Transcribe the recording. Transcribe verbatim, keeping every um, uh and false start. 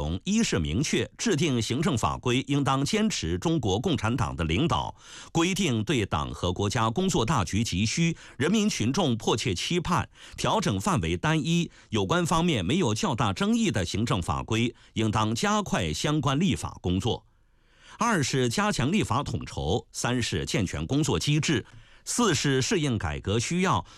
容：一是明确制定行政法规应当坚持中国共产党的领导，规定对党和国家工作大局急需、人民群众迫切期盼，调整范围单一、有关方面没有较大争议的行政法规，应当加快相关立法工作。二是加强立法统筹，三是健全工作机制，四是适应改革需要，